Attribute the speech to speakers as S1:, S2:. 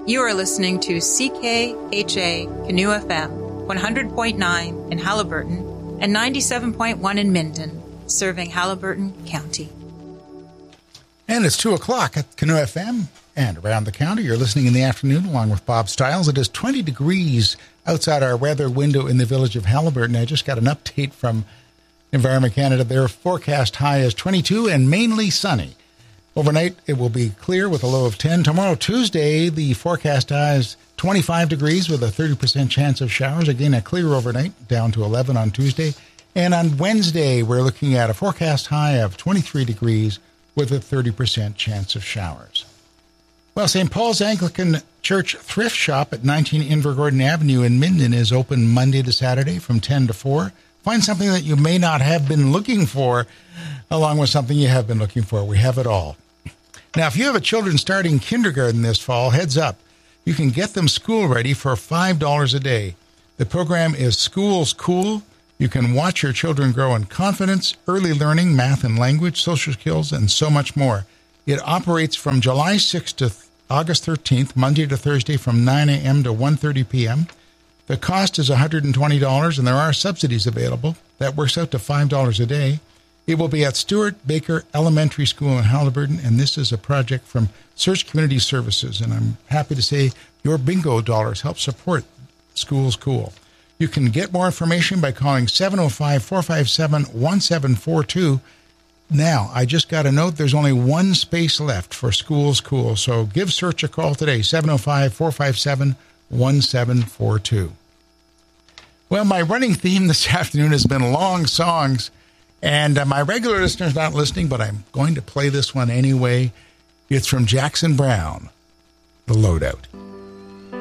S1: You are listening to CKHA Canoe FM, 100.9 in Haliburton and 97.1 in Minden, serving Haliburton County.
S2: And it's 2 o'clock at Canoe FM and around the county. You're listening in the afternoon along with Bob Stiles. It is 20 degrees outside our weather window in the village of Haliburton. I just got an update from Environment Canada. Their forecast high is 22 and mainly sunny. Overnight, it will be clear with a low of 10. Tomorrow, Tuesday, the forecast high is 25 degrees with a 30% chance of showers. Again, a clear overnight, down to 11 on Tuesday. And on Wednesday, we're looking at a forecast high of 23 degrees with a 30% chance of showers. Well, St. Paul's Anglican Church Thrift Shop at 19 Invergordon Avenue in Minden is open Monday to Saturday from 10 to 4. Find something that you may not have been looking for, along with something you have been looking for. We have it all. Now, if you have a children starting kindergarten this fall, heads up. You can get them school ready for $5 a day. The program is Schools Cool. You can watch your children grow in confidence, early learning, math and language, social skills, and so much more. It operates from July 6th to August 13th, Monday to Thursday from 9 a.m. to 1:30 p.m. The cost is $120, and there are subsidies available. That works out to $5 a day. It will be at Stuart Baker Elementary School in Haliburton, and this is a project from Search Community Services, and I'm happy to say your bingo dollars help support Schools Cool. You can get more information by calling 705-457-1742. Now, I just got a note, there's only one space left for Schools Cool, so give Search a call today, 705-457-1742. Well, my running theme this afternoon has been long songs, and my regular listeners not listening, but I'm going to play this one anyway. It's from Jackson Browne, The Loadout.